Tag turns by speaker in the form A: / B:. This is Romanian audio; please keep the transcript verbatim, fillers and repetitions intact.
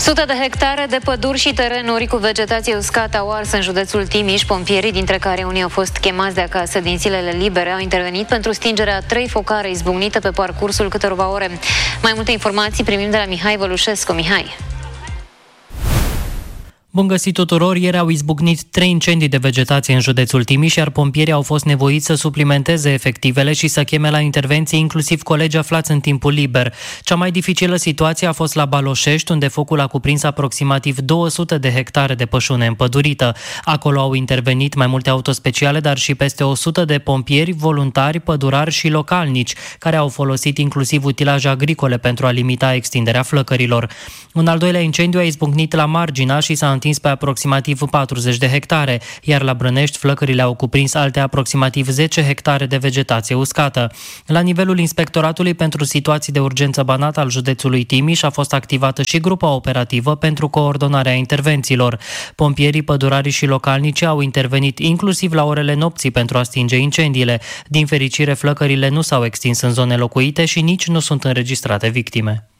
A: Sute de hectare de păduri și terenuri cu vegetație uscată au ars în județul Timiș. Pompierii, dintre care unii au fost chemați de acasă din zilele libere, au intervenit pentru stingerea trei focare izbucnite pe parcursul câtorva ore. Mai multe informații primim de la Mihai Vălușescu. Mihai.
B: Bun găsit tuturor! Ieri au izbucnit trei incendii de vegetație în județul Timiș, iar pompierii au fost nevoiți să suplimenteze efectivele și să cheme la intervenție inclusiv colegi aflați în timpul liber. Cea mai dificilă situație a fost la Baloșești, unde focul a cuprins aproximativ două sute de hectare de pășune împădurită. Acolo au intervenit mai multe autospeciale, dar și peste o sută de pompieri, voluntari, pădurari și localnici, care au folosit inclusiv utilaje agricole pentru a limita extinderea flăcărilor. Un al doilea incendiu a izbucnit la Margina și s-a întins pe aproximativ patruzeci de hectare, iar la Brănești flăcările au cuprins alte aproximativ zece hectare de vegetație uscată. La nivelul Inspectoratului pentru Situații de Urgență Banat al județului Timiș a fost activată și grupa operativă pentru coordonarea intervențiilor. Pompierii, pădurarii și localnici au intervenit inclusiv la orele nopții pentru a stinge incendiile. Din fericire, flăcările nu s-au extins în zone locuite și nici nu sunt înregistrate victime.